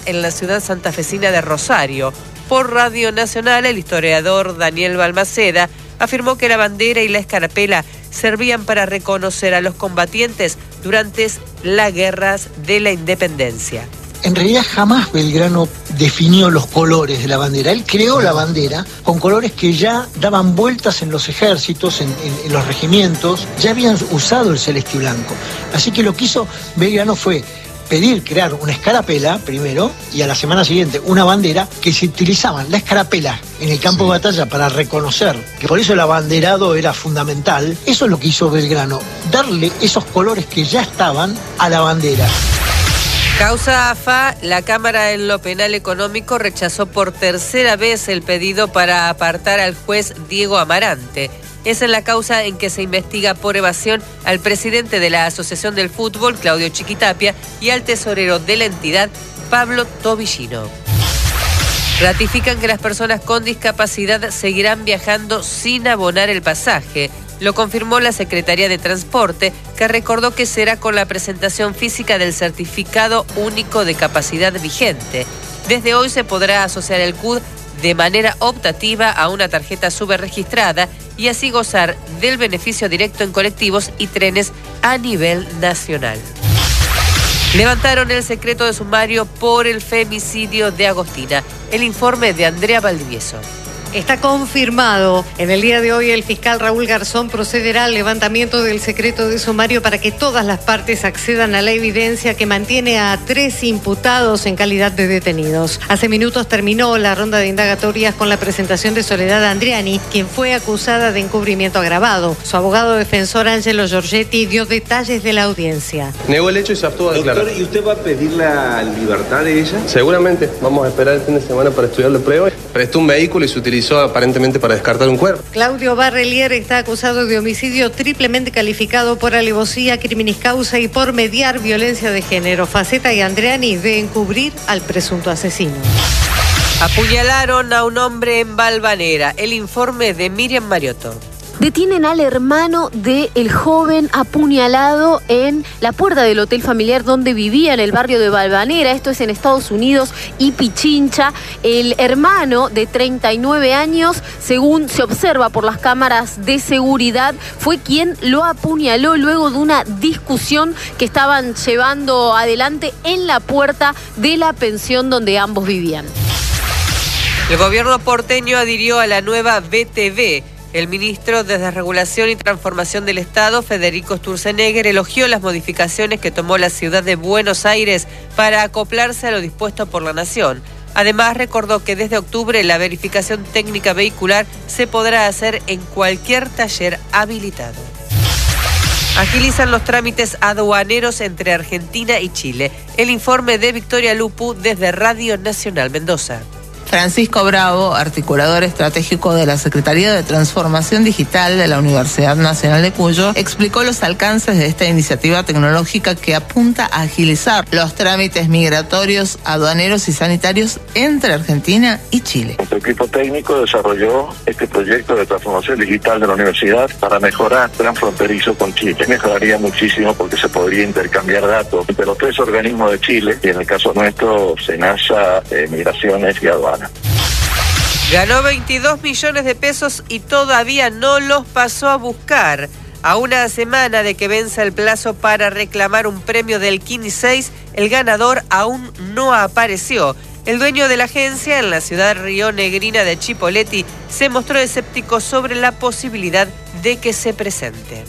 en la ciudad santafesina de Rosario. Por Radio Nacional, el historiador Daniel Balmaceda afirmó que la bandera y la escarapela servían para reconocer a los combatientes durante las guerras de la independencia. En realidad jamás Belgrano definió los colores de la bandera. Él creó la bandera con colores que ya daban vueltas en los ejércitos, en los regimientos, ya habían usado el celeste y blanco. Así que lo que hizo Belgrano fue crear una escarapela primero y a la semana siguiente una bandera que se utilizaban la escarapela en el campo de batalla para reconocer, que por eso el abanderado era fundamental. Eso es lo que hizo Belgrano, darle esos colores que ya estaban a la bandera. Causa AFA, la Cámara en lo Penal Económico rechazó por tercera vez el pedido para apartar al juez Diego Amarante. Es en la causa en que se investiga por evasión al presidente de la Asociación del Fútbol, Claudio Chiquitapia, y al tesorero de la entidad, Pablo Tobillino. Ratifican que las personas con discapacidad seguirán viajando sin abonar el pasaje. Lo confirmó la Secretaría de Transporte, que recordó que será con la presentación física del Certificado Único de Capacidad vigente. Desde hoy se podrá asociar el CUD de manera optativa a una tarjeta subregistrada y así gozar del beneficio directo en colectivos y trenes a nivel nacional. Levantaron el secreto de sumario por el femicidio de Agostina. El informe de Andrea Valdivieso. Está confirmado. En el día de hoy el fiscal Raúl Garzón procederá al levantamiento del secreto de sumario para que todas las partes accedan a la evidencia que mantiene a 3 imputados en calidad de detenidos. Hace minutos terminó la ronda de indagatorias con la presentación de Soledad Andriani, quien fue acusada de encubrimiento agravado. Su abogado defensor Angelo Giorgetti dio detalles de la audiencia. Negó el hecho y se abstuvo a declarar. Doctor, ¿y usted va a pedir la libertad de ella? Seguramente. Vamos a esperar el fin de semana para estudiar la prueba. Prestó un vehículo y se utilizó aparentemente para descartar un cuerpo. Claudio Barrelier está acusado de homicidio triplemente calificado por alevosía, criminis causa y por mediar violencia de género. Faceta y Andreani de encubrir al presunto asesino. Apuñalaron a un hombre en Valvanera. El informe de Miriam Mariotto. Detienen al hermano del joven apuñalado en la puerta del hotel familiar donde vivía en el barrio de Valvanera. Esto es en Estados Unidos y Pichincha. El hermano de 39 años, según se observa por las cámaras de seguridad, fue quien lo apuñaló luego de una discusión que estaban llevando adelante en la puerta de la pensión donde ambos vivían. El gobierno porteño adhirió a la nueva BTV. El ministro de Desregulación y Transformación del Estado, Federico Sturzenegger, elogió las modificaciones que tomó la ciudad de Buenos Aires para acoplarse a lo dispuesto por la Nación. Además, recordó que desde octubre la verificación técnica vehicular se podrá hacer en cualquier taller habilitado. Agilizan los trámites aduaneros entre Argentina y Chile. El informe de Victoria Lupu desde Radio Nacional Mendoza. Francisco Bravo, articulador estratégico de la Secretaría de Transformación Digital de la Universidad Nacional de Cuyo, explicó los alcances de esta iniciativa tecnológica que apunta a agilizar los trámites migratorios, aduaneros y sanitarios entre Argentina y Chile. Nuestro equipo técnico desarrolló este proyecto de transformación digital de la universidad para mejorar el transfronterizo con Chile. Mejoraría muchísimo porque se podría intercambiar datos entre los 3 organismos de Chile y en el caso nuestro, SENASA, Migraciones y Aduanas. Ganó 22 millones de pesos y todavía no los pasó a buscar. A una semana de que venza el plazo para reclamar un premio del Kini 6, el ganador aún no apareció. El dueño de la agencia en la ciudad rionegrina de Chipoleti se mostró escéptico sobre la posibilidad de que se presente.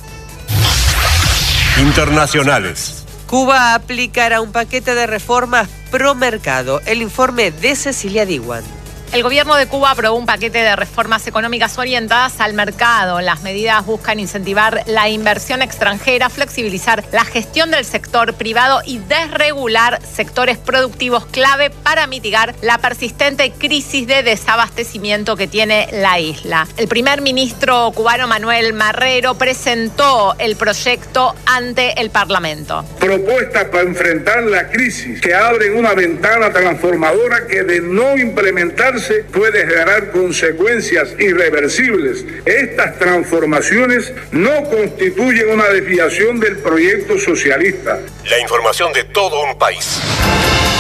Internacionales. Cuba aplicará un paquete de reformas pro mercado. El informe de Cecilia Diwan. El gobierno de Cuba aprobó un paquete de reformas económicas orientadas al mercado. Las medidas buscan incentivar la inversión extranjera, flexibilizar la gestión del sector privado y desregular sectores productivos clave para mitigar la persistente crisis de desabastecimiento que tiene la isla. El primer ministro cubano Manuel Marrero presentó el proyecto ante el Parlamento. Propuestas para enfrentar la crisis que abren una ventana transformadora que de no implementarse puede generar consecuencias irreversibles. Estas transformaciones no constituyen una desviación del proyecto socialista. La información de todo un país.